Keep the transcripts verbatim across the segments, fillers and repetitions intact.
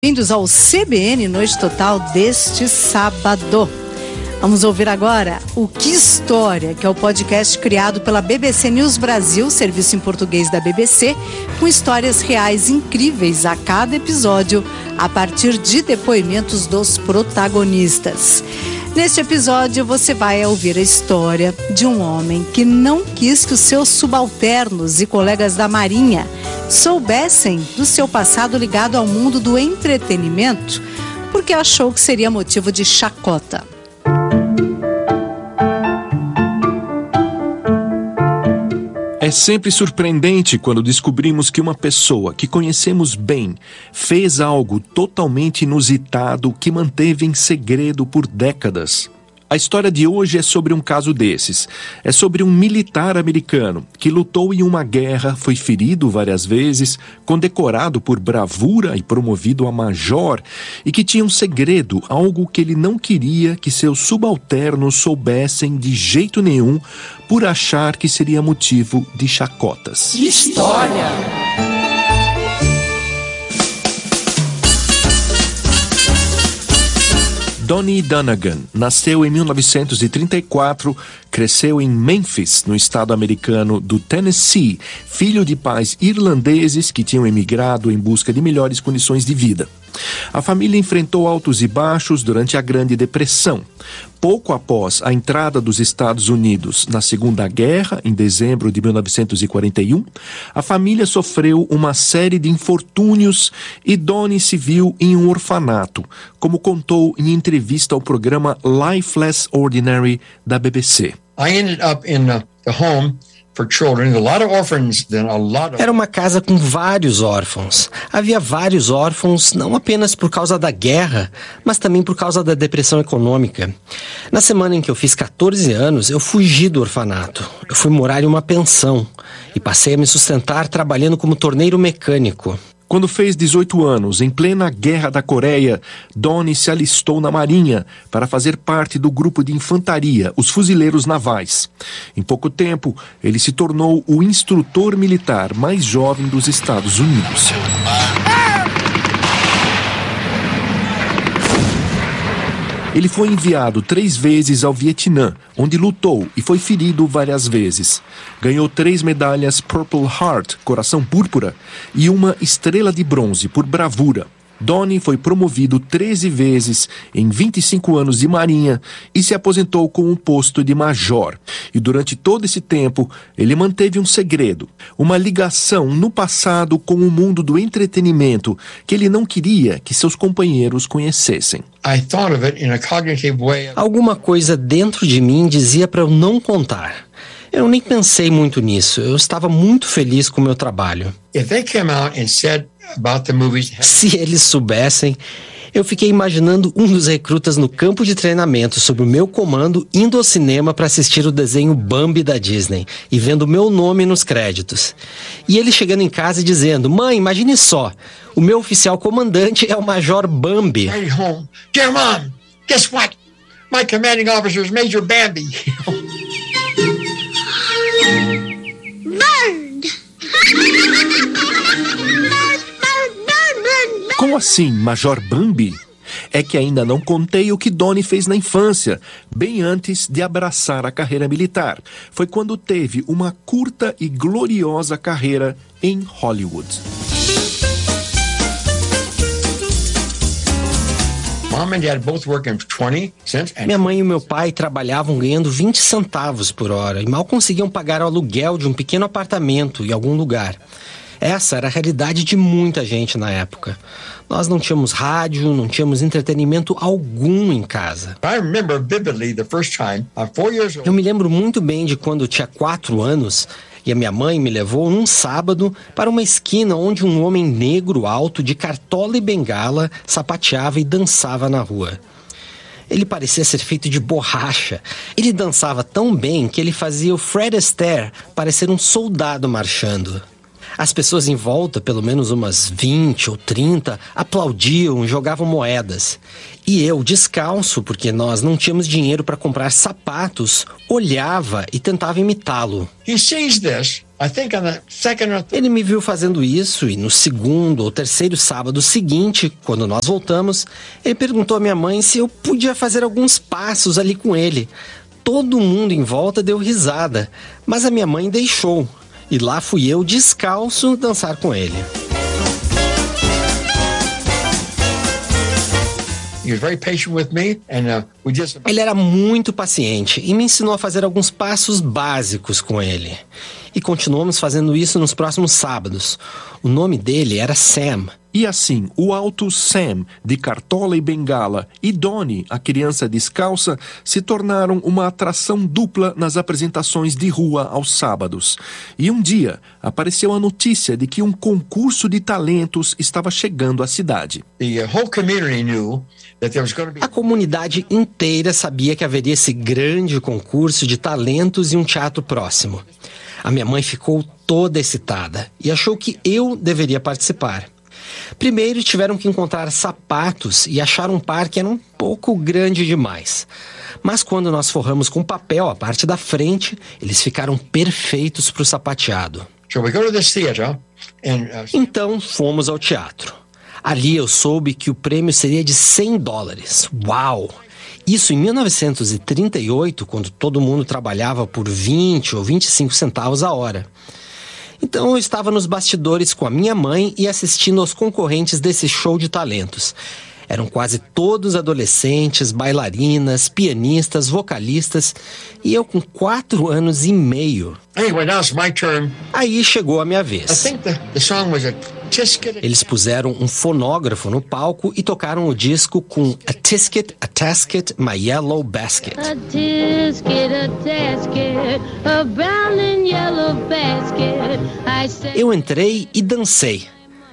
Bem-vindos ao C B N Noite Total deste sábado. Vamos ouvir agora o Que História, que é o podcast criado pela B B C News Brasil, serviço em português da B B C, com histórias reais incríveis a cada episódio, a partir de depoimentos dos protagonistas. Neste episódio, você vai ouvir a história de um homem que não quis que os seus subalternos e colegas da Marinha soubessem do seu passado ligado ao mundo do entretenimento, porque achou que seria motivo de chacota. É sempre surpreendente quando descobrimos que uma pessoa que conhecemos bem fez algo totalmente inusitado que manteve em segredo por décadas. A história de hoje é sobre um caso desses. É sobre um militar americano que lutou em uma guerra, foi ferido várias vezes, condecorado por bravura e promovido a major, e que tinha um segredo, algo que ele não queria que seus subalternos soubessem de jeito nenhum, por achar que seria motivo de chacotas. História! Donnie Dunagan nasceu em mil novecentos e trinta e quatro, cresceu em Memphis, no estado americano do Tennessee, filho de pais irlandeses que tinham emigrado em busca de melhores condições de vida. A família enfrentou altos e baixos durante a Grande Depressão. Pouco após a entrada dos Estados Unidos na Segunda Guerra, em dezembro de mil novecentos e quarenta e um, a família sofreu uma série de infortúnios e Donnie se viu em um orfanato, como contou em entrevista ao programa Life Less Ordinary da B B C. I ended up in the, the home for children, a lot of orphans, then a lot of... Era uma casa com vários órfãos. Havia vários órfãos, não apenas por causa da guerra, mas também por causa da depressão econômica. Na semana em que eu fiz catorze anos, eu fugi do orfanato. Eu fui morar em uma pensão e passei a me sustentar trabalhando como torneiro mecânico. Quando fez dezoito anos, em plena Guerra da Coreia, Donnie se alistou na Marinha para fazer parte do grupo de infantaria, os fuzileiros navais. Em pouco tempo, ele se tornou o instrutor militar mais jovem dos Estados Unidos. Ele foi enviado três vezes ao Vietnã, onde lutou e foi ferido várias vezes. Ganhou três medalhas Purple Heart, coração púrpura, e uma estrela de bronze por bravura. Donnie foi promovido treze vezes em vinte e cinco anos de marinha e se aposentou com um posto de major. E durante todo esse tempo, ele manteve um segredo, uma ligação no passado com o mundo do entretenimento que ele não queria que seus companheiros conhecessem. I thought of it in a cognitive way. Alguma coisa dentro de mim dizia para eu não contar. Eu nem pensei muito nisso. Eu estava muito feliz com o meu trabalho. If they came out and said about the movies... Se eles soubessem, eu fiquei imaginando um dos recrutas no campo de treinamento sob o meu comando indo ao cinema para assistir o desenho Bambi da Disney e vendo o meu nome nos créditos. E ele chegando em casa e dizendo: "Mãe, imagine só, o meu oficial comandante é o Major Bambi." Right home. Dear Mom, guess what? My commanding officer is Major Bambi. Como assim, Major Bambi? É que ainda não contei o que Donnie fez na infância, bem antes de abraçar a carreira militar. Foi quando teve uma curta e gloriosa carreira em Hollywood. Mom and Dad both working twenty cents. Minha mãe e meu pai trabalhavam ganhando vinte centavos por hora e mal conseguiam pagar o aluguel de um pequeno apartamento em algum lugar. Essa era a realidade de muita gente na época. Nós não tínhamos rádio, não tínhamos entretenimento algum em casa. I remember vividly the first time, I'm four years old. Eu me lembro muito bem de quando eu tinha quatro anos e a minha mãe me levou num sábado para uma esquina onde um homem negro alto de cartola e bengala sapateava e dançava na rua. Ele parecia ser feito de borracha. Ele dançava tão bem que ele fazia o Fred Astaire parecer um soldado marchando. As pessoas em volta, pelo menos umas vinte ou trinta, aplaudiam e jogavam moedas. E eu, descalço, porque nós não tínhamos dinheiro para comprar sapatos, olhava e tentava imitá-lo. He sees this I think on the second or Ele me viu fazendo isso e no segundo ou terceiro sábado seguinte, quando nós voltamos, ele perguntou à minha mãe se eu podia fazer alguns passos ali com ele. Todo mundo em volta deu risada, mas a minha mãe deixou. E lá fui eu, descalço, dançar com ele. he was very patient with me, and uh, we just. Ele era muito paciente e me ensinou a fazer alguns passos básicos com ele. E continuamos fazendo isso nos próximos sábados. O nome dele era Sam. E assim, o alto Sam, de cartola e bengala, e Donnie, a criança descalça, se tornaram uma atração dupla nas apresentações de rua aos sábados. E um dia, apareceu a notícia de que um concurso de talentos estava chegando à cidade. The whole community knew that there was going to be. A comunidade inteira sabia que haveria esse grande concurso de talentos e um teatro próximo. A minha mãe ficou toda excitada e achou que eu deveria participar. Primeiro tiveram que encontrar sapatos e acharam um par que era um pouco grande demais. Mas quando nós forramos com papel a parte da frente, eles ficaram perfeitos para o sapateado. So we go to this theater, and uh, Então fomos ao teatro. Ali eu soube que o prêmio seria de cem dólares. Uau! Isso em mil novecentos e trinta e oito, quando todo mundo trabalhava por vinte ou vinte e cinco centavos a hora. Então eu estava nos bastidores com a minha mãe e assistindo aos concorrentes desse show de talentos. Eram quase todos adolescentes, bailarinas, pianistas, vocalistas, e eu com quatro anos e meio. anyway, now it's my turn. Aí chegou a minha I vez. think the, the song was a Tisket. Eles puseram um fonógrafo no palco e tocaram o disco com A Tisket, A Tasket, My Yellow Basket. A tisket, a tasket, a brown and yellow basket. I said, Eu entrei e dancei.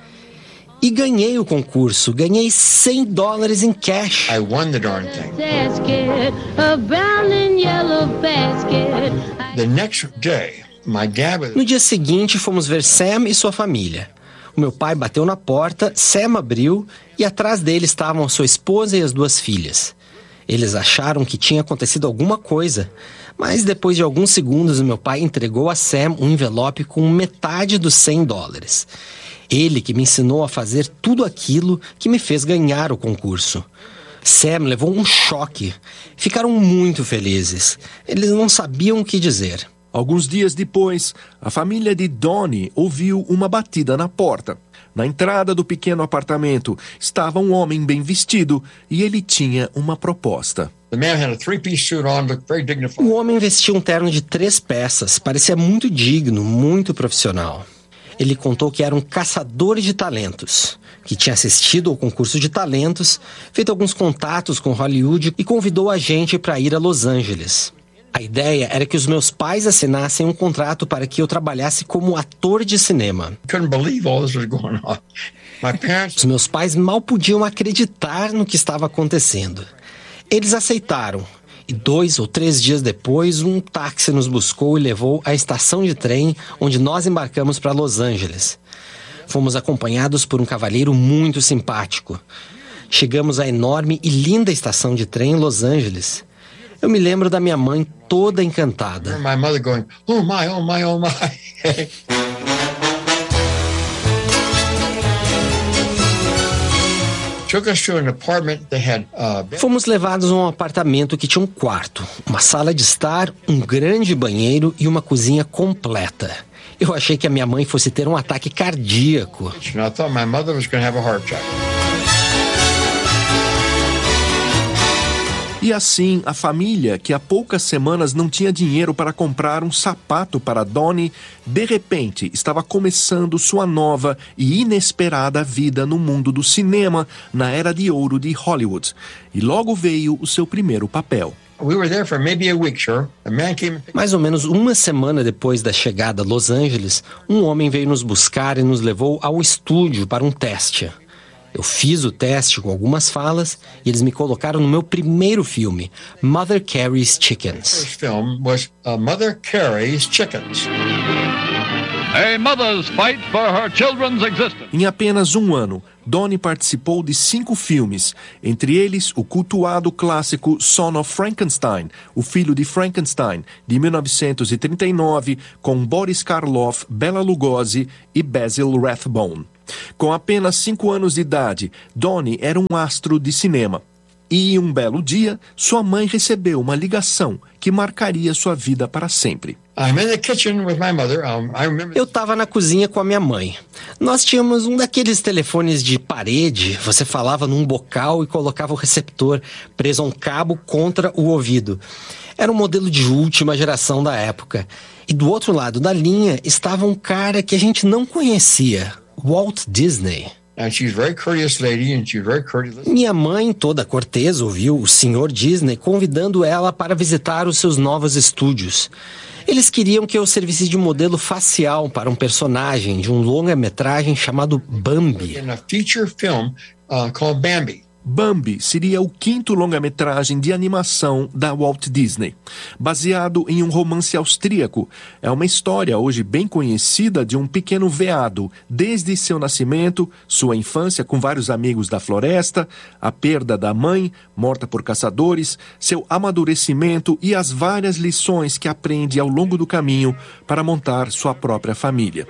E ganhei o concurso, ganhei cem dólares em cash. I won the darn thing. tasket, a brown and yellow basket. I The next day, my dad was. No dia seguinte, fomos ver Sam e sua família. O meu pai bateu na porta, Sam abriu e atrás dele estavam sua esposa e as duas filhas. Eles acharam que tinha acontecido alguma coisa, mas depois de alguns segundos, o meu pai entregou a Sam um envelope com metade dos cem dólares. Ele que me ensinou a fazer tudo aquilo que me fez ganhar o concurso. Sam levou um choque. Ficaram muito felizes. Eles não sabiam o que dizer. Alguns dias depois, a família de Donnie ouviu uma batida na porta. Na entrada do pequeno apartamento estava um homem bem vestido e ele tinha uma proposta. The man had a three-piece suit on, looked very dignified. O homem vestia um terno de três peças, parecia muito digno, muito profissional. Ele contou que era um caçador de talentos, que tinha assistido ao concurso de talentos, feito alguns contatos com Hollywood e convidou a gente para ir a Los Angeles. A ideia era que os meus pais assinassem um contrato para que eu trabalhasse como ator de cinema. Couldn't believe all this was going on. My parents. Os meus pais mal podiam acreditar no que estava acontecendo. Eles aceitaram. E dois ou três dias depois, um táxi nos buscou e levou à estação de trem onde nós embarcamos para Los Angeles. Fomos acompanhados por um cavalheiro muito simpático. Chegamos à enorme e linda estação de trem em Los Angeles. Eu me lembro da minha mãe toda encantada. My mother going, oh my, oh my, oh my. Took us to an apartment that had uh, bed- Fomos levados a um apartamento que tinha um quarto, uma sala de estar, um grande banheiro e uma cozinha completa. Eu achei que a minha mãe fosse ter um ataque cardíaco. and I thought my mother was going to have a heart attack. E assim, a família, que há poucas semanas não tinha dinheiro para comprar um sapato para Donnie, de repente estava começando sua nova e inesperada vida no mundo do cinema, na era de ouro de Hollywood. E logo veio o seu primeiro papel. We were there for maybe a week, sure. A man came and picked Mais ou menos uma semana depois da chegada a Los Angeles, um homem veio nos buscar e nos levou ao estúdio para um teste. Eu fiz o teste com algumas falas e eles me colocaram no meu primeiro filme, Mother Carey's Chickens. first film was uh, Mother Carey's Chickens. A mother's fight for her children's existence. Em apenas um ano, Donnie participou de cinco filmes, entre eles o cultuado clássico Son of Frankenstein, O Filho de Frankenstein, de mil novecentos e trinta e nove, com Boris Karloff, Bela Lugosi e Basil Rathbone. Com apenas cinco anos de idade, Donnie era um astro de cinema. E, um belo dia, sua mãe recebeu uma ligação que marcaria sua vida para sempre. Eu estava na cozinha com a minha mãe. Nós tínhamos um daqueles telefones de parede. Você falava num bocal e colocava o receptor preso a um cabo contra o ouvido. Era um modelo de última geração da época. E do outro lado da linha estava um cara que a gente não conhecia, Walt Disney. And she's a very courteous lady, and she's very courteous. Minha mãe, toda cortês, ouviu o senhor Disney convidando ela para visitar os seus novos estúdios. Eles queriam que eu servisse de modelo facial para um personagem de um longa-metragem chamado Bambi. In a feature film uh, called Bambi. Bambi seria o quinto longa-metragem de animação da Walt Disney. Baseado em um romance austríaco, é uma história hoje bem conhecida de um pequeno veado, desde seu nascimento, sua infância com vários amigos da floresta, a perda da mãe, morta por caçadores, seu amadurecimento e as várias lições que aprende ao longo do caminho para montar sua própria família.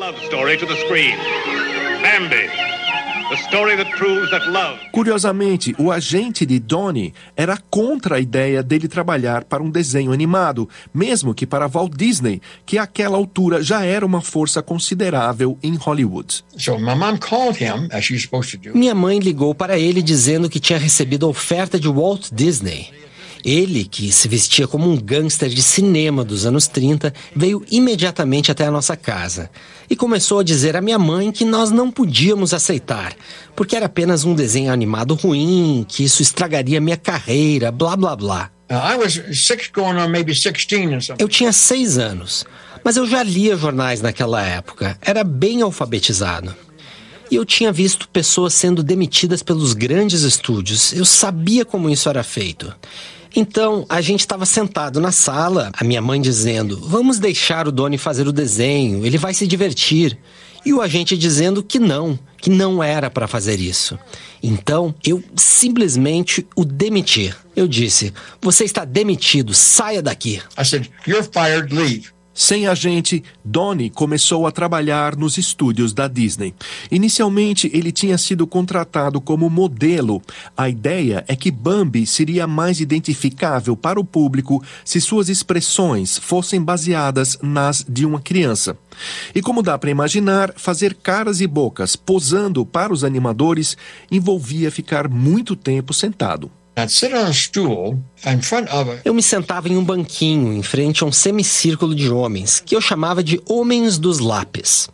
Bambi. The story that proves that love... Curiosamente, o agente de Donnie era contra a ideia dele trabalhar para um desenho animado, mesmo que para Walt Disney, que àquela altura já era uma força considerável em Hollywood. So my mom called him, as she's supposed to do. Minha mãe ligou para ele dizendo que tinha recebido a oferta de Walt Disney. Ele, que se vestia como um gangster de cinema dos anos trinta, veio imediatamente até a nossa casa e começou a dizer à minha mãe que nós não podíamos aceitar, porque era apenas um desenho animado ruim, que isso estragaria minha carreira, blá blá blá. Uh, I was six, going on maybe sixteen or something. Eu tinha seis anos, mas eu já lia jornais naquela época, era bem alfabetizado. E eu tinha visto pessoas sendo demitidas pelos grandes estúdios, eu sabia como isso era feito. Então, a gente estava sentado na sala, a minha mãe dizendo, vamos deixar o Donnie fazer o desenho, ele vai se divertir. E o agente dizendo que não, que não era para fazer isso. Então, eu simplesmente o demiti. Eu disse, você está demitido, saia daqui. I said, you're fired, leave. Sem agente, Donnie começou a trabalhar nos estúdios da Disney. Inicialmente, ele tinha sido contratado como modelo. A ideia é que Bambi seria mais identificável para o público se suas expressões fossem baseadas nas de uma criança. E como dá para imaginar, fazer caras e bocas posando para os animadores envolvia ficar muito tempo sentado. I'd sit on a stool in front of a... Eu me sentava em um banquinho em frente a um semicírculo de homens, que eu chamava de homens dos lápis.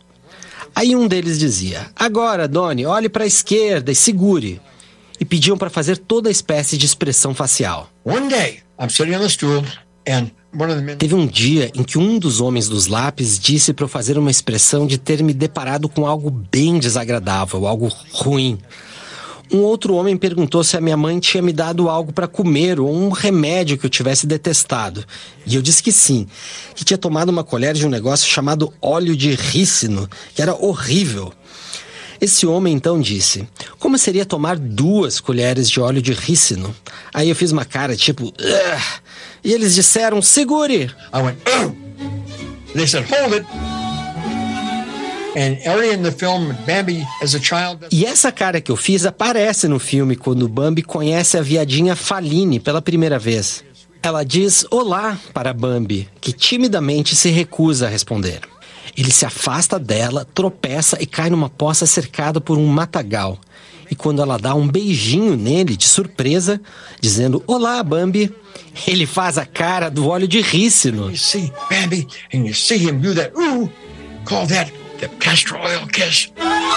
Aí um deles dizia, agora, Donnie, olhe para a esquerda e segure. E pediam para fazer toda espécie de expressão facial. One day, I'm sitting on the stool and one of the men... Teve um dia em que um dos homens dos lápis disse para eu fazer uma expressão de ter me deparado com algo bem desagradável, algo ruim. Um outro homem perguntou se a minha mãe tinha me dado algo para comer ou um remédio que eu tivesse detestado. E eu disse que sim, que tinha tomado uma colher de um negócio chamado óleo de rícino, que era horrível. Esse homem então disse, como seria tomar duas colheres de óleo de rícino? Aí eu fiz uma cara tipo, ugh! E eles disseram, segure! I went, oh! They said, hold it! And early in the film, Bambi, as a child... E essa cara que eu fiz aparece no filme quando Bambi conhece a viadinha Faline pela primeira vez. Ela diz olá para Bambi, que timidamente se recusa a responder. Ele se afasta dela, tropeça e cai numa poça cercada por um matagal. E quando ela dá um beijinho nele, de surpresa, dizendo olá, Bambi, ele faz a cara do óleo de rícino. You see Bambi, and you see him do that, ooh, call that the castor oil kiss.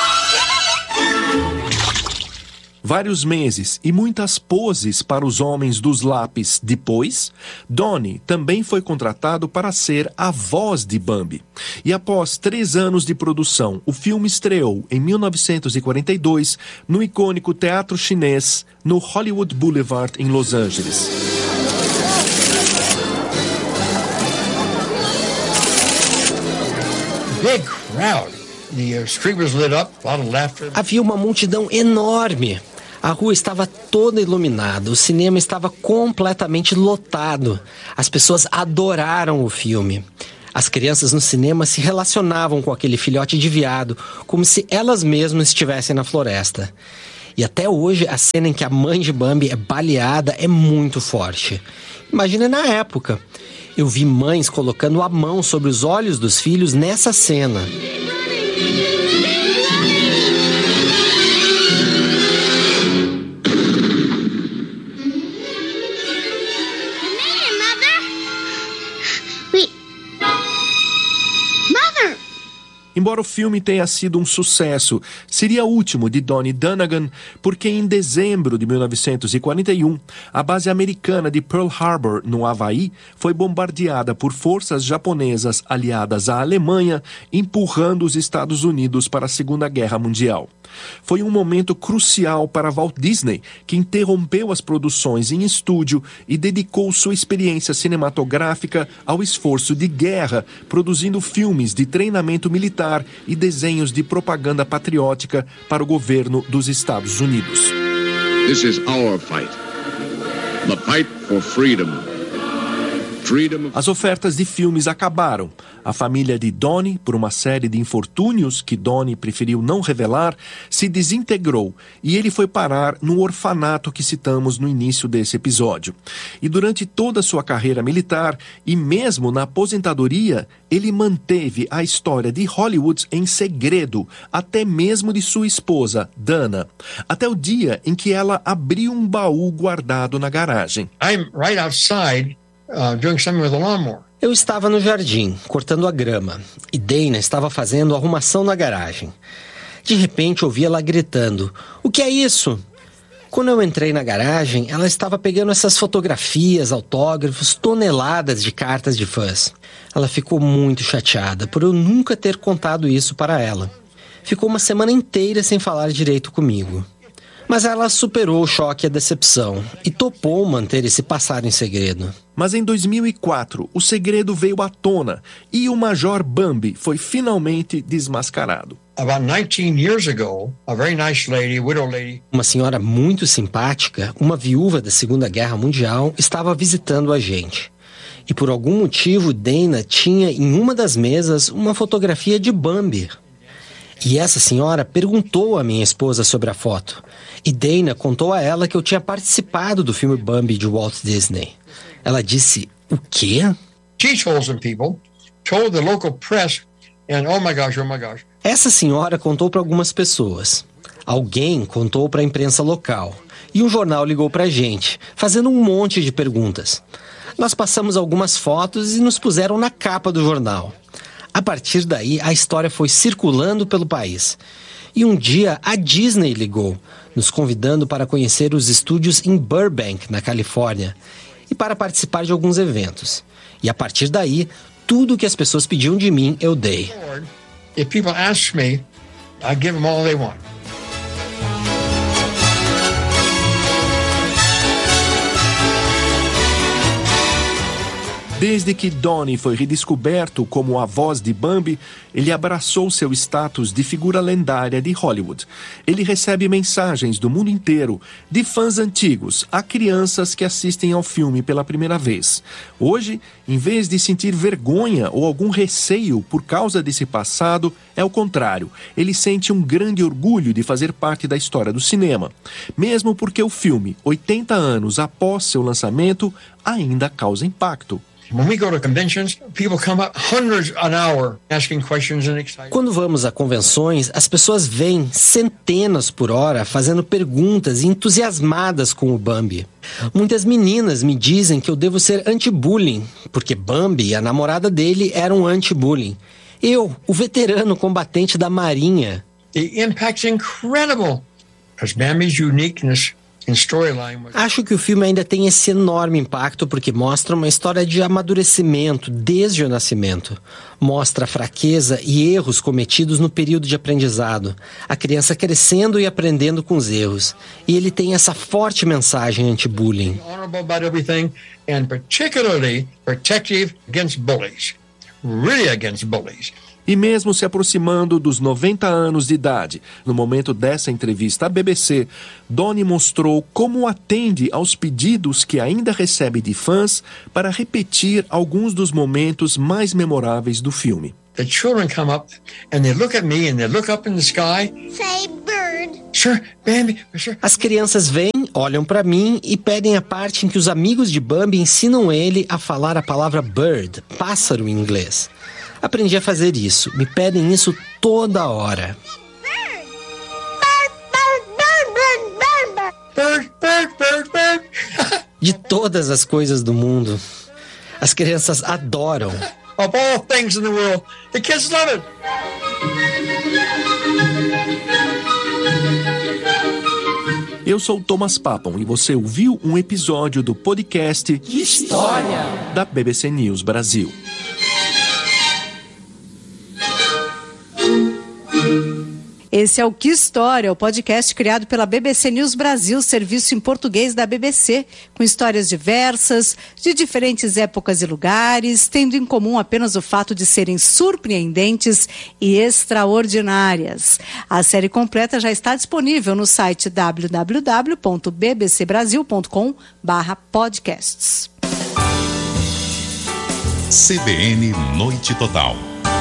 Vários meses e muitas poses para os homens dos lápis depois, Donnie também foi contratado para ser a voz de Bambi. E após três anos de produção, o filme estreou em mil novecentos e quarenta e dois no icônico Teatro Chinês, no Hollywood Boulevard, em Los Angeles. Big crowd. The street was lit up, a lot of laughter. Havia uma multidão enorme. A rua estava toda iluminada, o cinema estava completamente lotado. As pessoas adoraram o filme. As crianças no cinema se relacionavam com aquele filhote de veado, como se elas mesmas estivessem na floresta. E até hoje, a cena em que a mãe de Bambi é baleada é muito forte. Imagina na época. Eu vi mães colocando a mão sobre os olhos dos filhos nessa cena. Embora o filme tenha sido um sucesso, seria o último de Donnie Dunagan, porque em dezembro de mil novecentos e quarenta e um, a base americana de Pearl Harbor, no Havaí, foi bombardeada por forças japonesas aliadas à Alemanha, empurrando os Estados Unidos para a Segunda Guerra Mundial. Foi um momento crucial para Walt Disney, que interrompeu as produções em estúdio e dedicou sua experiência cinematográfica ao esforço de guerra, produzindo filmes de treinamento militar e desenhos de propaganda patriótica para o governo dos Estados Unidos. This is our fight. The fight for freedom. As ofertas de filmes acabaram. A família de Donnie, por uma série de infortúnios que Donnie preferiu não revelar, se desintegrou e ele foi parar no orfanato que citamos no início desse episódio. E durante toda a sua carreira militar e mesmo na aposentadoria, ele manteve a história de Hollywood em segredo, até mesmo de sua esposa, Dana, até o dia em que ela abriu um baú guardado na garagem. I'm right outside. Uh, doing something with a lawnmower. Eu estava no jardim, cortando a grama, e Dana estava fazendo arrumação na garagem. De repente, ouvi ela gritando: "O que é isso?" Quando eu entrei na garagem, ela estava pegando essas fotografias, autógrafos, toneladas de cartas de fãs. Ela ficou muito chateada por eu nunca ter contado isso para ela. Ficou uma semana inteira sem falar direito comigo. Mas ela superou o choque e a decepção e topou manter esse passado em segredo. Mas em dois mil e quatro, o segredo veio à tona e o Major Bambi foi finalmente desmascarado. About nineteen years ago, a very nice lady, widow lady. Uma senhora muito simpática, uma viúva da Segunda Guerra Mundial, estava visitando a gente. E por algum motivo, Dana tinha em uma das mesas uma fotografia de Bambi. E essa senhora perguntou à minha esposa sobre a foto. E Dana contou a ela que eu tinha participado do filme Bambi de Walt Disney. Ela disse: "O quê?" She told some people, told the local press, and oh my gosh, oh my gosh. Essa senhora contou para algumas pessoas. Alguém contou para a imprensa local. E um jornal ligou para a gente, fazendo um monte de perguntas. Nós passamos algumas fotos e nos puseram na capa do jornal. A partir daí, a história foi circulando pelo país. E um dia, a Disney ligou, nos convidando para conhecer os estúdios em Burbank, na Califórnia, e para participar de alguns eventos. E a partir daí, tudo o que as pessoas pediam de mim, eu dei. If people ask me, I give them all they want. Desde que Donnie foi redescoberto como a voz de Bambi, ele abraçou seu status de figura lendária de Hollywood. Ele recebe mensagens do mundo inteiro, de fãs antigos a crianças que assistem ao filme pela primeira vez. Hoje, em vez de sentir vergonha ou algum receio por causa desse passado, é o contrário. Ele sente um grande orgulho de fazer parte da história do cinema. Mesmo porque o filme, oitenta anos após seu lançamento, ainda causa impacto. When we go to conventions, people come up hundreds an hour asking questions and excited. Quando vamos a convenções, as pessoas vêm centenas por hora fazendo perguntas e entusiasmadas com o Bambi. Muitas meninas me dizem que eu devo ser anti-bullying, porque Bambi e a namorada dele eram anti-bullying. Eu, o veterano combatente da Marinha. The impact's incredible, because Bambi's uniqueness in storyline was... Acho que o filme ainda tem esse enorme impacto porque mostra uma história de amadurecimento desde o nascimento. Mostra a fraqueza e erros cometidos no período de aprendizado. A criança crescendo e aprendendo com os erros. E ele tem essa forte mensagem anti-bullying. Honorable about everything, and particularly protective against bullies. Really against bullies. E mesmo se aproximando dos noventa anos de idade, no momento dessa entrevista à B B C, Donnie mostrou como atende aos pedidos que ainda recebe de fãs para repetir alguns dos momentos mais memoráveis do filme. The children come up and they look at me and they look up in the sky. Say bird. Sure, Bambi, sure. As crianças vêm, olham para mim e pedem a parte em que os amigos de Bambi ensinam ele a falar a palavra bird, pássaro em inglês. Aprendi a fazer isso. Me pedem isso toda hora. Bird, bird, bird, bird. De todas as coisas do mundo, as crianças adoram. Of all things in the world, the kids love it. Eu sou Thomas Papon e você ouviu um episódio do podcast História da B B C News Brasil. Esse é o Que História, o podcast criado pela B B C News Brasil, serviço em português da B B C, com histórias diversas, de diferentes épocas e lugares, tendo em comum apenas o fato de serem surpreendentes e extraordinárias. A série completa já está disponível no site w w w ponto b b c brasil ponto com barra podcasts. C B N Noite Total.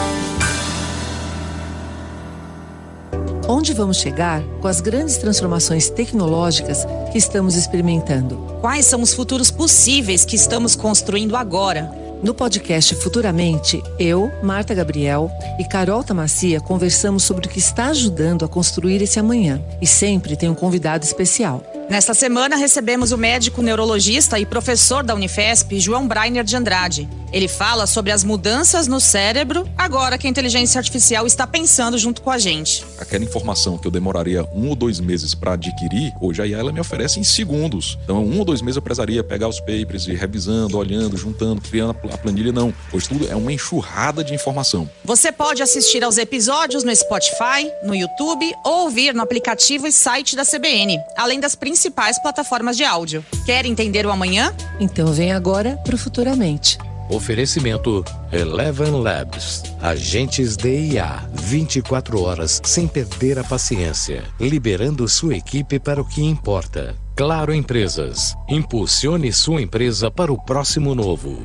Onde vamos chegar com as grandes transformações tecnológicas que estamos experimentando? Quais são os futuros possíveis que estamos construindo agora? No podcast Futuramente, eu, Marta Gabriel e Carol Tamassia conversamos sobre o que está ajudando a construir esse amanhã. E sempre tem um convidado especial. Nesta semana recebemos o médico neurologista e professor da Unifesp, João Breiner de Andrade. Ele fala sobre as mudanças no cérebro agora que a inteligência artificial está pensando junto com a gente. Aquela informação que eu demoraria um ou dois meses para adquirir, hoje a I A ela me oferece em segundos. Então, um ou dois meses eu precisaria pegar os papers, ir revisando, olhando, juntando, criando a planilha. Não, hoje tudo é uma enxurrada de informação. Você pode assistir aos episódios no Spotify, no YouTube ou ouvir no aplicativo e site da C B N, além das principais plataformas de áudio. Quer entender o amanhã? Então vem agora pro Futuramente. Oferecimento Eleven Labs. Agentes de I A. vinte e quatro horas sem perder a paciência. Liberando sua equipe para o que importa. Claro Empresas. Impulsione sua empresa para o próximo novo.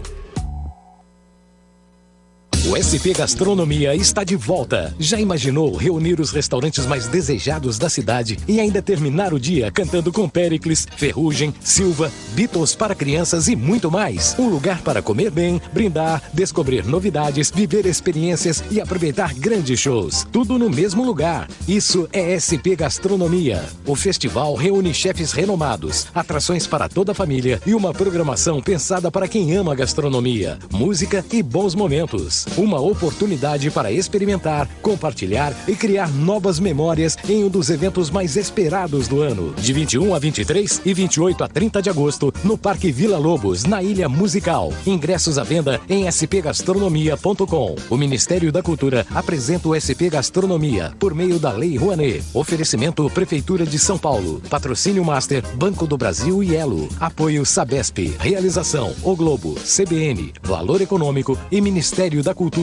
O S P Gastronomia está de volta. Já imaginou reunir os restaurantes mais desejados da cidade e ainda terminar o dia cantando com Péricles, Ferrugem, Silva, Beatles para crianças e muito mais? Um lugar para comer bem, brindar, descobrir novidades, viver experiências e aproveitar grandes shows. Tudo no mesmo lugar. Isso é S P Gastronomia. O festival reúne chefes renomados, atrações para toda a família e uma programação pensada para quem ama gastronomia, música e bons momentos. Uma oportunidade para experimentar, compartilhar e criar novas memórias em um dos eventos mais esperados do ano. De vinte e um a vinte e três e vinte e oito a trinta de agosto, no Parque Vila Lobos, na Ilha Musical. Ingressos à venda em s p gastronomia ponto com. O Ministério da Cultura apresenta o S P Gastronomia por meio da Lei Rouanet. Oferecimento Prefeitura de São Paulo. Patrocínio Master, Banco do Brasil e Elo. Apoio Sabesp. Realização O Globo, C B N, Valor Econômico e Ministério da Cultura.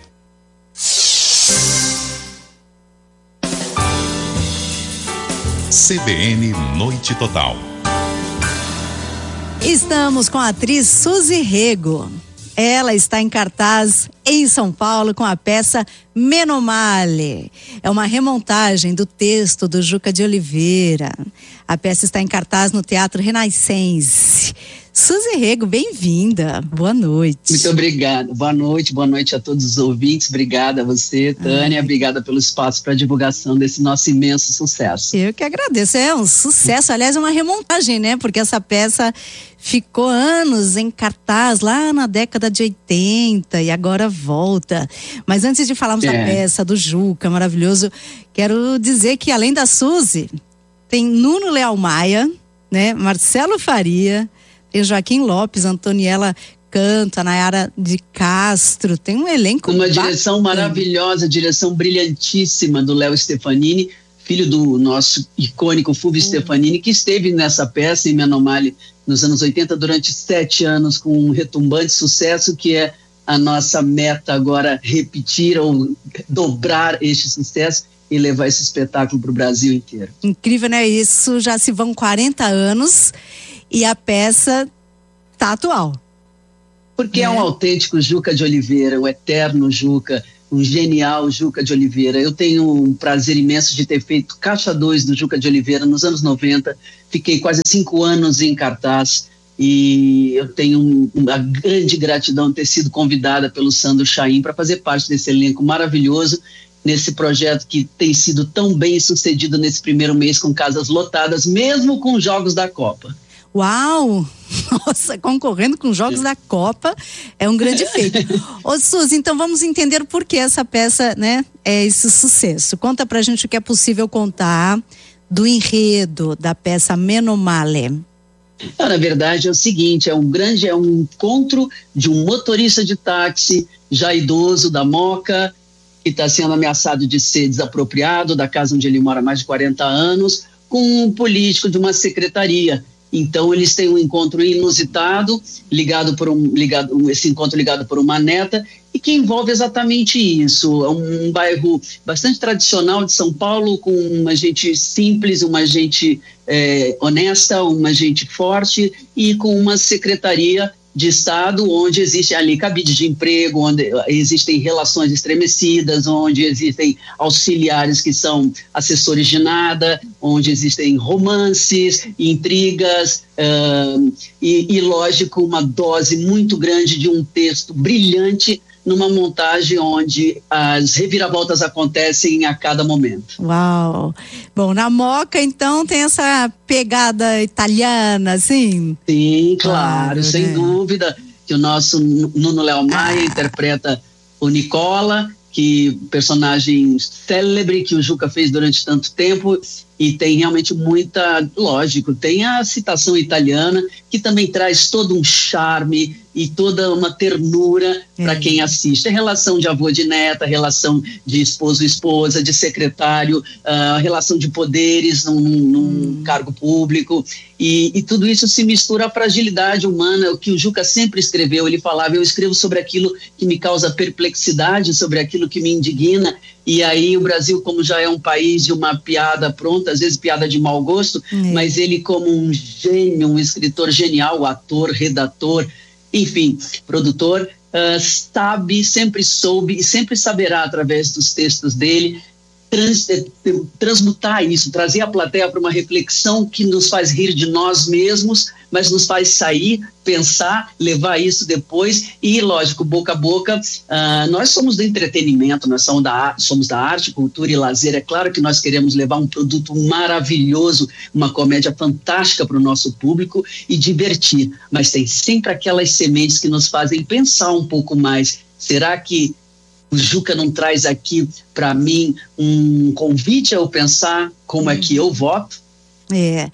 C B N Noite Total. Estamos com a atriz Suzy Rego. Ela está em cartaz em São Paulo com a peça Menomale. É uma remontagem do texto do Juca de Oliveira. A peça está em cartaz no Teatro Renascense. Suzy Rego, bem-vinda. Boa noite. Muito obrigada. Boa noite, boa noite a todos os ouvintes. Obrigada a você, Tânia. Ai. Obrigada pelo espaço para a divulgação desse nosso imenso sucesso. Eu que agradeço. É um sucesso, aliás, é uma remontagem, né? Porque essa peça ficou anos em cartaz lá na década de oitenta e agora volta. Mas antes de falarmos é. da peça, do Juca, maravilhoso, quero dizer que além da Suzy, tem Nuno Leal Maia, né? Marcelo Faria, tem Joaquim Lopes, Antoniela Canta, Nayara de Castro, tem um elenco Uma bacana. Direção maravilhosa, direção brilhantíssima do Léo Stefanini, filho do nosso icônico Fulvio hum. Stefanini, que esteve nessa peça em Menomale nos anos oitenta durante sete anos com um retumbante sucesso que é a nossa meta agora repetir ou dobrar este sucesso e levar esse espetáculo para o Brasil inteiro. Incrível, né? Isso já se vão quarenta anos e a peça tá atual. Porque é, é um autêntico Juca de Oliveira, um eterno Juca, um genial Juca de Oliveira. Eu tenho um prazer imenso de ter feito Caixa dois do Juca de Oliveira nos anos noventa, fiquei quase cinco anos em cartaz e eu tenho uma grande gratidão de ter sido convidada pelo Sandro Chaim para fazer parte desse elenco maravilhoso, nesse projeto que tem sido tão bem sucedido nesse primeiro mês com casas lotadas, mesmo com os Jogos da Copa. Uau! Nossa, concorrendo com os Jogos da Copa é um grande feito. Ô Suzy, então vamos entender por que essa peça, né, é esse sucesso. Conta pra gente o que é possível contar do enredo da peça Menomale. Não, na verdade é o seguinte, é um grande, é um encontro de um motorista de táxi já idoso da Moca, que está sendo ameaçado de ser desapropriado da casa onde ele mora há mais de quarenta anos, com um político de uma secretaria. Então eles têm um encontro inusitado, ligado por um, ligado, esse encontro ligado por uma neta, e que envolve exatamente isso. É um bairro bastante tradicional de São Paulo, com uma gente simples, uma gente é, honesta, uma gente forte, e com uma secretaria de Estado onde existe ali cabide de emprego, onde existem relações estremecidas, onde existem auxiliares que são assessores de nada, onde existem romances, intrigas uh, e, e, lógico, uma dose muito grande de um texto brilhante numa montagem onde as reviravoltas acontecem a cada momento. Uau! Bom, na Moca, então, tem essa pegada italiana, assim? Sim, claro, claro sem né? dúvida, que o nosso Nuno Léo Maia ah. interpreta o Nicola, que personagem célebre que o Juca fez durante tanto tempo, e tem realmente muita, lógico, tem a citação italiana, que também traz todo um charme e toda uma ternura é. para quem assiste. A relação de avô de neta, a relação de esposo e esposa, de secretário, a relação de poderes num, num hum. cargo público, e, e tudo isso se mistura à fragilidade humana, o que o Juca sempre escreveu. Ele falava, eu escrevo sobre aquilo que me causa perplexidade, sobre aquilo que me indigna. E aí o Brasil, como já é um país de uma piada pronta, às vezes piada de mau gosto, é. mas ele como um gênio, um escritor genial, ator, redator, enfim, produtor, uh, sabe, sempre soube e sempre saberá através dos textos dele trans, transmutar isso, trazer a plateia para uma reflexão que nos faz rir de nós mesmos, mas nos faz sair, pensar, levar isso depois e, lógico, boca a boca. Uh, nós somos do entretenimento, nós somos da, somos da arte, cultura e lazer. É claro que nós queremos levar um produto maravilhoso, uma comédia fantástica para o nosso público e divertir, mas tem sempre aquelas sementes que nos fazem pensar um pouco mais. Será que o Juca não traz aqui para mim um convite a eu pensar como é que eu voto? É,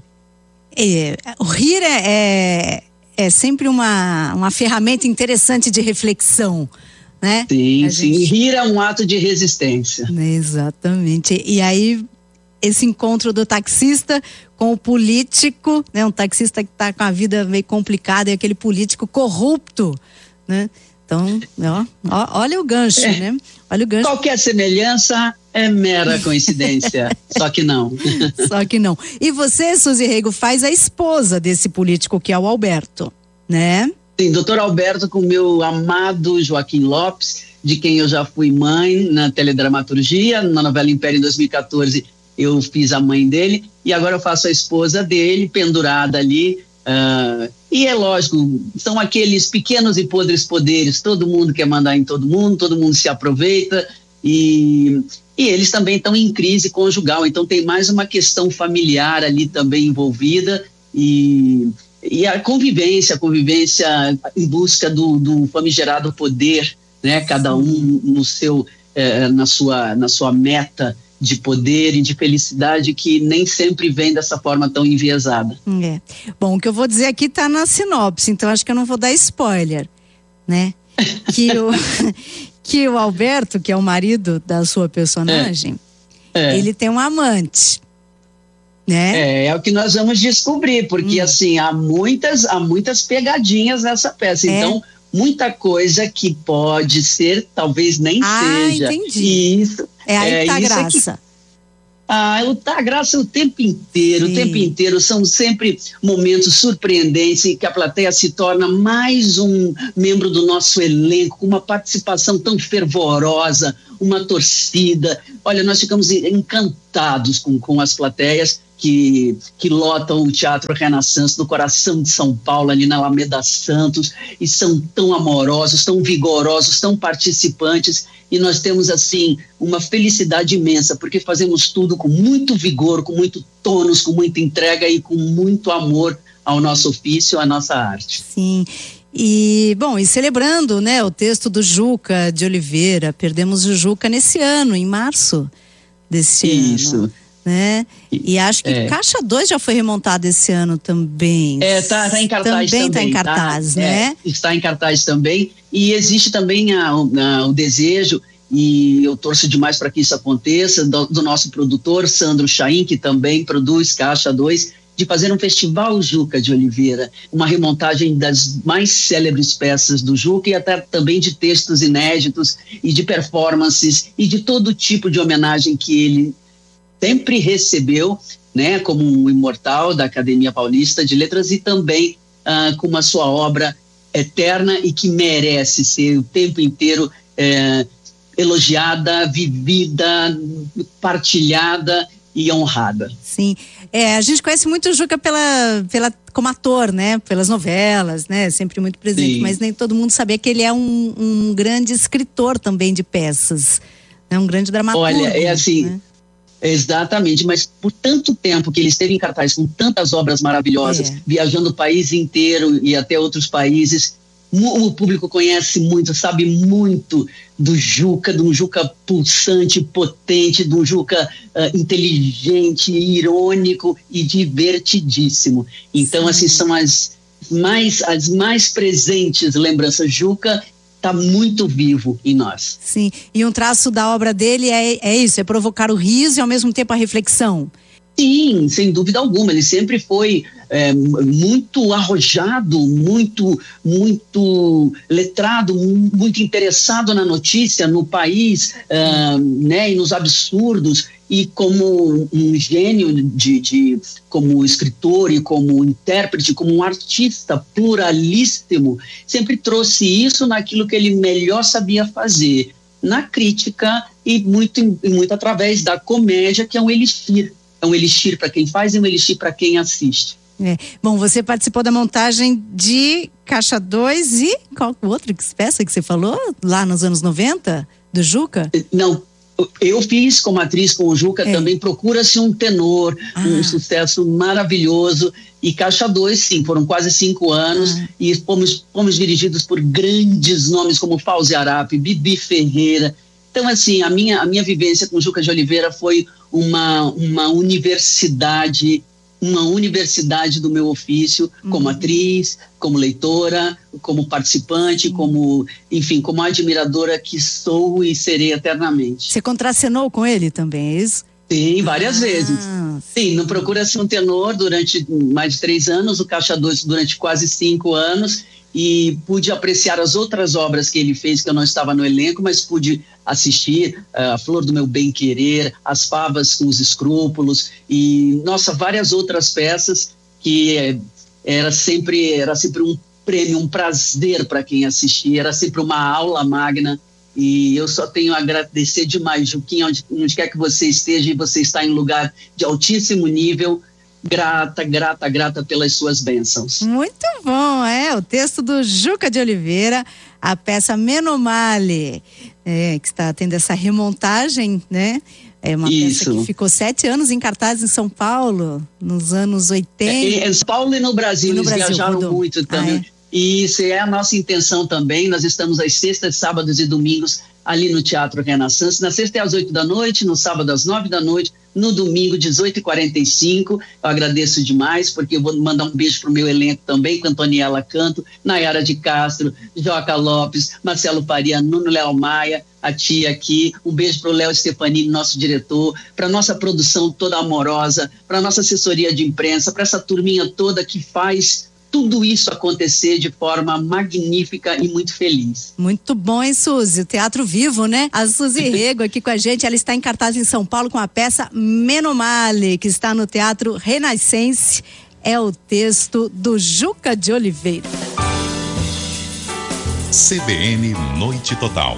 é o rir é, é, é sempre uma, uma ferramenta interessante de reflexão, né? Sim, a sim, gente... rir é um ato de resistência. Exatamente, e aí esse encontro do taxista com o político, né? Um taxista que está com a vida meio complicada e aquele político corrupto, né? Então, ó, ó, olha o gancho, é. né? Olha o gancho. Qualquer semelhança é mera coincidência, só que não. Só que não. E você, Suzy Rego, faz a esposa desse político, que é o Alberto, né? Sim, doutor Alberto, com o meu amado Joaquim Lopes, de quem eu já fui mãe na teledramaturgia, na novela Império em dois mil e catorze, eu fiz a mãe dele, e agora eu faço a esposa dele, pendurada ali. Uh, e é lógico, são aqueles pequenos e podres poderes, todo mundo quer mandar em todo mundo, todo mundo se aproveita, e, e eles também estão em crise conjugal, então tem mais uma questão familiar ali também envolvida, e, e a convivência, a convivência em busca do, do famigerado poder, né? Cada um no seu, eh, na, sua, na sua meta de poder e de felicidade, que nem sempre vem dessa forma tão enviesada. É. Bom, o que eu vou dizer aqui tá na sinopse, então acho que eu não vou dar spoiler, né? Que o, que o Alberto, que é o marido da sua personagem, é. É. ele tem um amante, né? É, é o que nós vamos descobrir, porque hum. assim, há muitas, há muitas pegadinhas nessa peça, é. Então muita coisa que pode ser, talvez nem ah, seja. Entendi. Isso. É aí é, que tá a isso graça. É que, ah, tá a graça o tempo inteiro, Sim. o tempo inteiro. São sempre momentos surpreendentes em que a plateia se torna mais um membro do nosso elenco, com uma participação tão fervorosa, uma torcida. Olha, nós ficamos encantados com, com as plateias que, que lotam o Teatro Renaissance no coração de São Paulo, ali na Alameda Santos, e são tão amorosos, tão vigorosos, tão participantes, e nós temos, assim, uma felicidade imensa, porque fazemos tudo com muito vigor, com muito tônus, com muita entrega e com muito amor ao nosso ofício, à nossa arte. Sim. E, bom, e celebrando, né, o texto do Juca de Oliveira, perdemos o Juca nesse ano, em março desse Isso. ano. Né? E, e acho que é. Caixa dois já foi remontado esse ano também. É, tá, tá em cartaz também. Também tá em cartaz, tá? né? É, está em cartaz também. E existe também a, a, o desejo, e eu torço demais para que isso aconteça, do, do nosso produtor, Sandro Chaim, que também produz Caixa dois, de fazer um festival Juca de Oliveira, uma remontagem das mais célebres peças do Juca e até também de textos inéditos e de performances e de todo tipo de homenagem que ele sempre recebeu, né, como um imortal da Academia Paulista de Letras e também ah, com uma sua obra eterna e que merece ser o tempo inteiro eh, elogiada, vivida, partilhada e honrada. Sim, é, a gente conhece muito o Juca pela, pela, como ator, né, pelas novelas, né, sempre muito presente, Sim. mas nem todo mundo sabia que ele é um, um grande escritor também de peças, né, um grande dramaturgo. Olha, é assim... Né? Exatamente, mas por tanto tempo que ele esteve em cartaz com tantas obras maravilhosas, é. viajando o país inteiro e até outros países, o público conhece muito, sabe muito do Juca, de um Juca pulsante, potente, de um Juca uh, inteligente, irônico e divertidíssimo. Então, Sim. assim, são as mais, as mais presentes lembranças. Juca está muito vivo em nós. Sim, e um traço da obra dele é, é isso, é provocar o riso e ao mesmo tempo a reflexão. Sim, sem dúvida alguma, ele sempre foi é, muito arrojado, muito, muito letrado, muito interessado na notícia, no país, uh, né, e nos absurdos, e como um gênio de, de, como escritor e como intérprete, como um artista pluralíssimo, sempre trouxe isso naquilo que ele melhor sabia fazer, na crítica e muito, e muito através da comédia, que é um elixir. É um elixir para quem faz e um elixir para quem assiste. É. Bom, você participou da montagem de Caixa dois e qual outra peça que você falou? Lá nos anos noventa, do Juca? Não, eu fiz como atriz com o Juca é. também, Procura-se um Tenor, ah. um sucesso maravilhoso. E Caixa dois, sim, foram quase cinco anos ah. e fomos, fomos dirigidos por grandes nomes como Fauzi Arap, Bibi Ferreira. Então, assim, a minha, a minha vivência com o Juca de Oliveira foi uma, uma universidade, uma universidade do meu ofício, uhum. como atriz, como leitora, como participante, uhum. como, enfim, como admiradora que sou e serei eternamente. Você contracenou com ele também, é isso? Sim, várias ah, vezes. Sim, no Procura-se um Tenor durante mais de três anos, o Caixa dois durante quase cinco anos, e pude apreciar as outras obras que ele fez, que eu não estava no elenco, mas pude assistir uh, A Flor do Meu Bem-Querer, As Favas com os Escrúpulos e, nossa, várias outras peças que eh, era, sempre, era sempre um prêmio, um prazer para quem assistia, era sempre uma aula magna e eu só tenho a agradecer demais, Juquinha, onde, onde quer que você esteja e você está em lugar de altíssimo nível, grata, grata, grata pelas suas bênçãos. Muito bom, é, o texto do Juca de Oliveira, a peça Menomale, é, que está tendo essa remontagem, né? É uma Isso. peça que ficou sete anos em cartaz em São Paulo, nos anos oitenta. É, em São Paulo e no Brasil, e no eles Brasil, viajaram rodou. muito também. Ah, é? E isso é a nossa intenção também, nós estamos às sextas, sábados e domingos ali no Teatro Renaissance, na sexta é às oito da noite, no sábado às nove da noite, no domingo, dezoito e quarenta e cinco. Eu agradeço demais, porque eu vou mandar um beijo para o meu elenco também, com Antoniela Canto, Nayara de Castro, Joca Lopes, Marcelo Faria, Nuno Léo Maia, a tia aqui. Um beijo para o Léo Stefanini, nosso diretor, para a nossa produção toda amorosa, para a nossa assessoria de imprensa, para essa turminha toda que faz tudo isso acontecer de forma magnífica e muito feliz. Muito bom, hein, Suzy? O Teatro Vivo, né? A Suzy Rego aqui com a gente, ela está em cartaz em São Paulo com a peça Meno Male, que está no Teatro Renascense. É o texto do Juca de Oliveira. C B N Noite Total.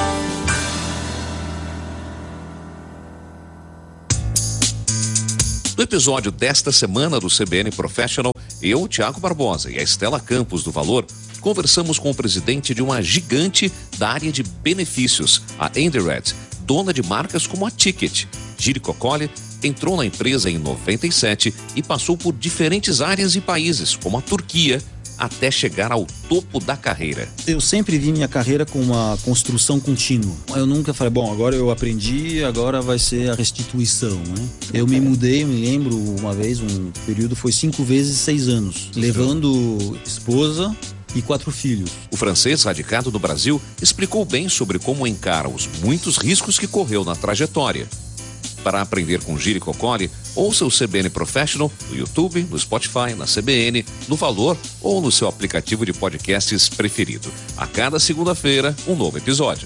No episódio desta semana do C B N Professional, eu, Tiago Barbosa e a Estela Campos do Valor, conversamos com o presidente de uma gigante da área de benefícios, a Endired, dona de marcas como a Ticket. Giri Coccoli entrou na empresa em noventa e sete e passou por diferentes áreas e países, como a Turquia, até chegar ao topo da carreira. Eu sempre vi minha carreira com uma construção contínua. Eu nunca falei, bom, agora eu aprendi, agora vai ser a restituição, né? Eu me mudei, eu me lembro uma vez, um período foi cinco vezes seis anos, levando esposa e quatro filhos. O francês, radicado no Brasil, explicou bem sobre como encara os muitos riscos que correu na trajetória. Para aprender com Giri Coccoli, ouça o C B N Professional no YouTube, no Spotify, na C B N, no Valor ou no seu aplicativo de podcasts preferido. A cada segunda-feira, um novo episódio.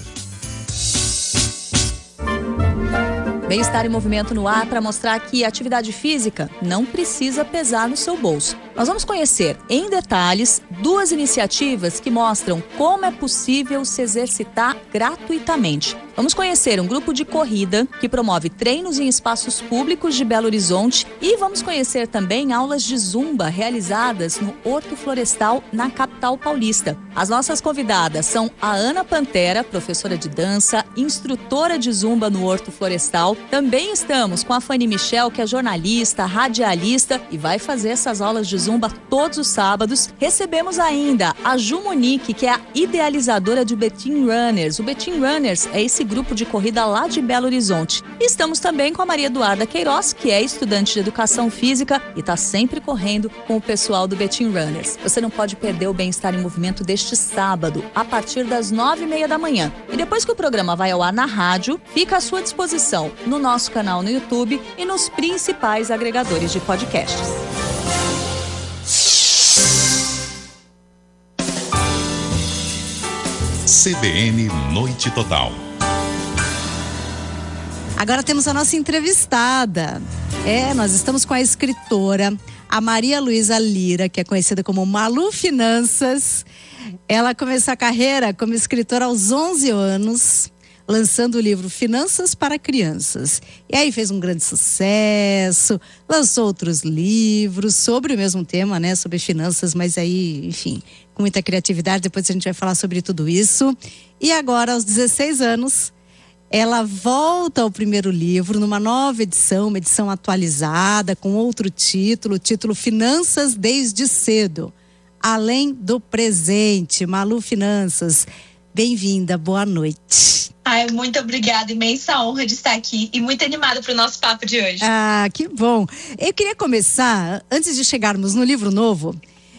Bem-estar em movimento no ar para mostrar que a atividade física não precisa pesar no seu bolso. Nós vamos conhecer em detalhes duas iniciativas que mostram como é possível se exercitar gratuitamente. Vamos conhecer um grupo de corrida que promove treinos em espaços públicos de Belo Horizonte e vamos conhecer também aulas de zumba realizadas no Horto Florestal, na capital paulista. As nossas convidadas são a Ana Pantera, professora de dança, instrutora de zumba no Horto Florestal. Também estamos com a Fanny Michel, que é jornalista, radialista e vai fazer essas aulas de zumba todos os sábados. Recebemos ainda a Ju Monique, que é a idealizadora de Betim Runners. O Betim Runners é esse grupo de corrida lá de Belo Horizonte. E estamos também com a Maria Eduarda Queiroz, que é estudante de educação física e está sempre correndo com o pessoal do Betim Runners. Você não pode perder o Bem-Estar em Movimento deste sábado, a partir das nove e meia da manhã. E depois que o programa vai ao ar na rádio, fica à sua disposição no nosso canal no YouTube e nos principais agregadores de podcasts. C B N Noite Total. Agora temos a nossa entrevistada. É, nós estamos com a escritora, a Maria Luísa Lira, que é conhecida como Malu Finanças. Ela começou a carreira como escritora aos onze anos, lançando o livro Finanças para Crianças. E aí fez um grande sucesso, lançou outros livros sobre o mesmo tema, né? Sobre finanças, mas aí, enfim, com muita criatividade. Depois a gente vai falar sobre tudo isso. E agora, aos dezesseis anos, ela volta ao primeiro livro, numa nova edição, uma edição atualizada, com outro título, o título Finanças Desde Cedo, Além do Presente. Malu Finanças, bem-vinda, boa noite. Ai, muito obrigada, imensa honra de estar aqui e muito animada para o nosso papo de hoje. Ah, que bom. Eu queria começar, antes de chegarmos no livro novo,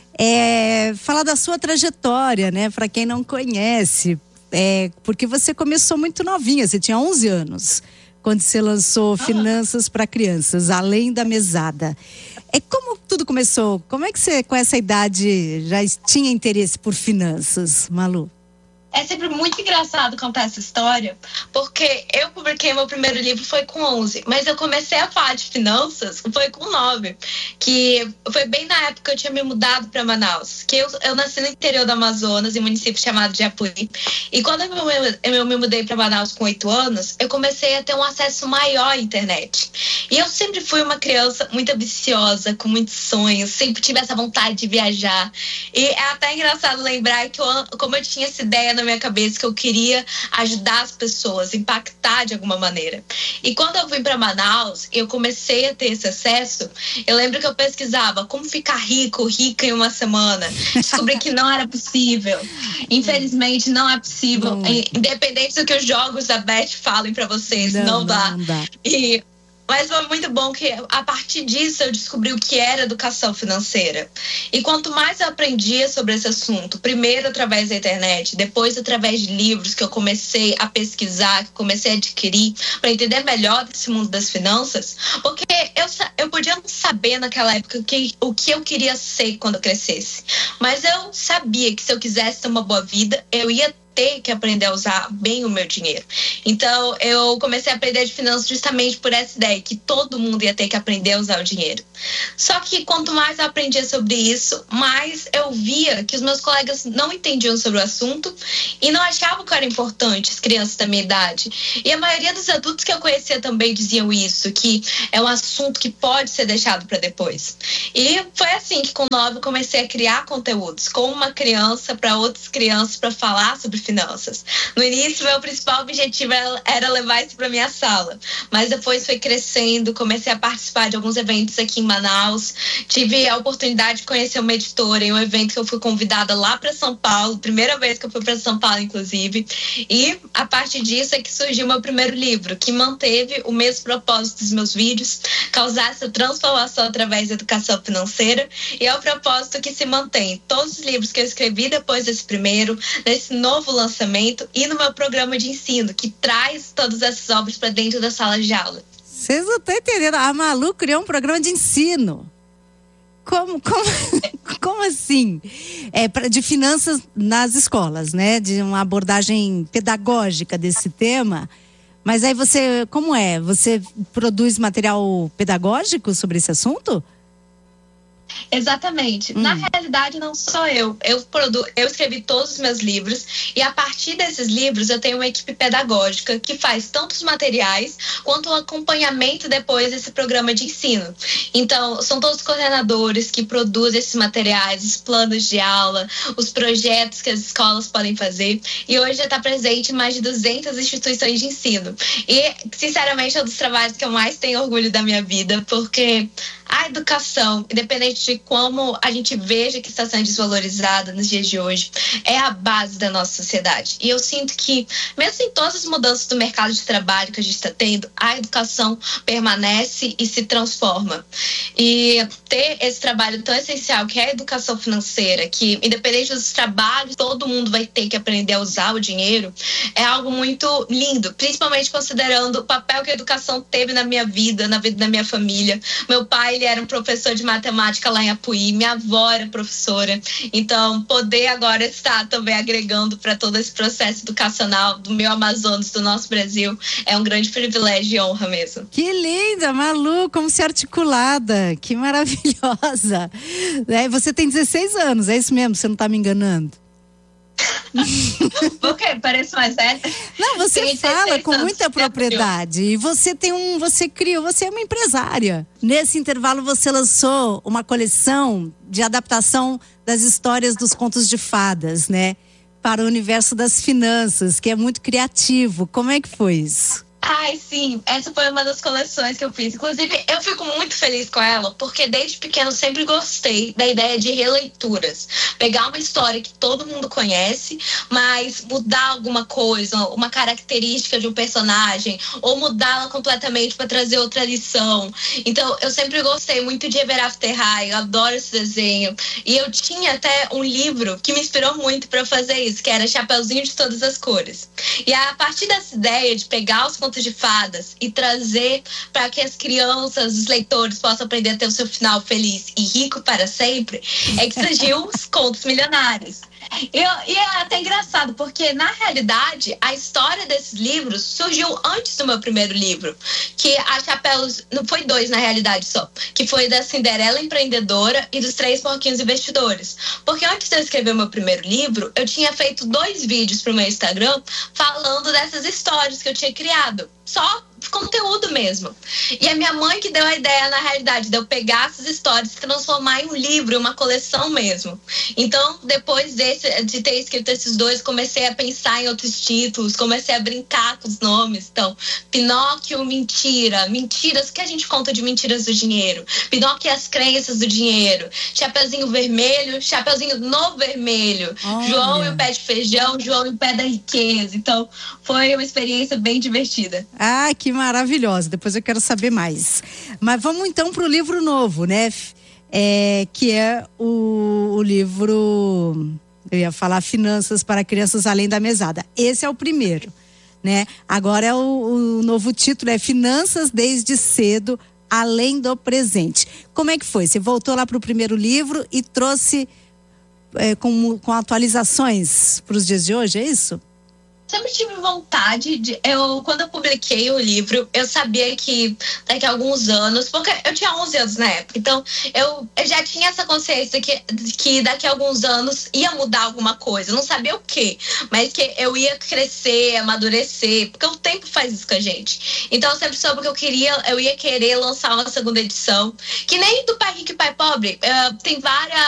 é, falar da sua trajetória, né? Para quem não conhece, é, porque você começou muito novinha, você tinha onze anos, quando você lançou Finanças para Crianças, Além da Mesada. É, como tudo começou? Como é que você, com essa idade, já tinha interesse por finanças, Malu? É sempre muito engraçado contar essa história, porque eu publiquei meu primeiro livro foi com onze, mas eu comecei a falar de finanças foi com nove, que foi bem na época que eu tinha me mudado para Manaus, que eu, eu nasci no interior do Amazonas, em um município chamado Japuí, e quando eu me, eu me mudei para Manaus com oito anos, eu comecei a ter um acesso maior à internet. E eu sempre fui uma criança muito ambiciosa, com muitos sonhos, sempre tive essa vontade de viajar, e é até engraçado lembrar que eu, como eu tinha essa ideia na minha cabeça que eu queria ajudar as pessoas, impactar de alguma maneira. E quando eu vim para Manaus, eu comecei a ter esse acesso, eu lembro que eu pesquisava como ficar rico, rica em uma semana. Descobri que não era possível. Infelizmente, não é possível. Não. Independente do que os jogos da Beth falem para vocês, não, não dá. Não dá. E Mas foi muito bom que a partir disso eu descobri o que era educação financeira. E quanto mais eu aprendia sobre esse assunto, primeiro através da internet, depois através de livros que eu comecei a pesquisar, que comecei a adquirir para entender melhor desse mundo das finanças, porque eu, eu podia não saber naquela época o que, o que eu queria ser quando eu crescesse. Mas eu sabia que se eu quisesse ter uma boa vida, eu ia ter que aprender a usar bem o meu dinheiro. Então, eu comecei a aprender de finanças justamente por essa ideia, que todo mundo ia ter que aprender a usar o dinheiro. Só que quanto mais eu aprendia sobre isso, mais eu via que os meus colegas não entendiam sobre o assunto e não achavam que era importante as crianças da minha idade. E a maioria dos adultos que eu conhecia também diziam isso, que é um assunto que pode ser deixado para depois. E foi assim que com nove eu comecei a criar conteúdos com uma criança para outras crianças para falar sobre finanças. No início, meu principal objetivo era levar isso para minha sala, mas depois foi crescendo, comecei a participar de alguns eventos aqui em Manaus, tive a oportunidade de conhecer uma editora em um evento que eu fui convidada lá para São Paulo, primeira vez que eu fui para São Paulo, inclusive, e a partir disso é que surgiu meu primeiro livro, que manteve o mesmo propósito dos meus vídeos, causar essa transformação através da educação financeira, e é o propósito que se mantém. Todos os livros que eu escrevi depois desse primeiro, desse novo lançamento e no meu programa de ensino, que traz todas essas obras para dentro da sala de aula. Vocês não estão entendendo, a Malu criou um programa de ensino. Como, como, como assim? É pra, de finanças nas escolas, né? De uma abordagem pedagógica desse tema. Mas aí você, como é? Você produz material pedagógico sobre esse assunto? Exatamente. Hum. Na realidade, não sou eu. Eu, produ... eu escrevi todos os meus livros e a partir desses livros eu tenho uma equipe pedagógica que faz tanto os materiais quanto o acompanhamento depois desse programa de ensino. Então, são todos os coordenadores que produzem esses materiais, os planos de aula, os projetos que as escolas podem fazer, e hoje já está presente em mais de duzentas instituições de ensino. E, sinceramente, é um dos trabalhos que eu mais tenho orgulho da minha vida, porque a educação, independente de como a gente veja que está sendo desvalorizada nos dias de hoje, é a base da nossa sociedade. E eu sinto que, mesmo em todas as mudanças do mercado de trabalho que a gente está tendo, a educação permanece e se transforma. E ter esse trabalho tão essencial, que é a educação financeira, que independente dos trabalhos, todo mundo vai ter que aprender a usar o dinheiro, é algo muito lindo, principalmente considerando o papel que a educação teve na minha vida, na vida da minha família. Meu pai, ele era um professor de matemática lá em Apuí, minha avó era professora, então poder agora estar também agregando para todo esse processo educacional do meu Amazonas, do nosso Brasil, é um grande privilégio e honra mesmo. Que linda, Malu, como se articulada, que maravilhosa. É, você tem dezesseis anos, é isso mesmo, você não está me enganando? Por quê? Parece mais velha? Não, você fala com muita propriedade. E você tem um, você criou, você é uma empresária. Nesse intervalo você lançou uma coleção de adaptação das histórias dos contos de fadas, né? Para o universo das finanças, que é muito criativo. Como é que foi isso? Ai, sim, essa foi uma das coleções que eu fiz. Inclusive, eu fico muito feliz com ela, porque desde pequeno sempre gostei da ideia de releituras. Pegar uma história que todo mundo conhece, mas mudar alguma coisa, uma característica de um personagem, ou mudá-la completamente para trazer outra lição. Então, eu sempre gostei muito de Ever After High, eu adoro esse desenho. E eu tinha até um livro que me inspirou muito para fazer isso, que era Chapeuzinho de Todas as Cores. E a partir dessa ideia de pegar os contos de fadas e trazer para que as crianças, os leitores possam aprender a ter o seu final feliz e rico para sempre, é que surgiu os contos milionários. Eu, e é até engraçado, porque na realidade a história desses livros surgiu antes do meu primeiro livro, que a Chapéus, não foi dois na realidade só, que foi da Cinderela Empreendedora e dos Três Porquinhos Investidores. Porque antes de eu escrever o meu primeiro livro, eu tinha feito dois vídeos pro meu Instagram falando dessas histórias que eu tinha criado. Só conteúdo mesmo. E a minha mãe que deu a ideia, na realidade, de eu pegar essas histórias e transformar em um livro, uma coleção mesmo. Então, depois desse, de ter escrito esses dois, comecei a pensar em outros títulos, comecei a brincar com os nomes. Então, Pinóquio, Mentira, Mentiras, o que a gente conta de mentiras do dinheiro? Pinóquio e as crenças do dinheiro. Chapeuzinho Vermelho, Chapeuzinho no Vermelho. Olha. João e o Pé de Feijão, João e o Pé da Riqueza. Então, foi uma experiência bem divertida. Ah, que maravilhosa, depois eu quero saber mais. Mas vamos então para o livro novo, né? É, que é o, o livro, eu ia falar Finanças para Crianças Além da Mesada. Esse é o primeiro, né? Agora é o, o novo título, é Finanças desde cedo, além do presente. Como é que foi? Você voltou lá para o primeiro livro e trouxe é, com, com atualizações para os dias de hoje, é isso? Sempre tive vontade de, eu, quando eu publiquei o livro, eu sabia que daqui a alguns anos, porque eu tinha onze anos na época, então eu, eu já tinha essa consciência que, que daqui a alguns anos ia mudar alguma coisa, eu não sabia o quê, mas que eu ia crescer, amadurecer, porque o tempo faz isso com a gente. Então eu sempre soube que eu queria, eu ia querer lançar uma segunda edição, que nem do Pai Rico e Pai Pobre, uh, tem várias,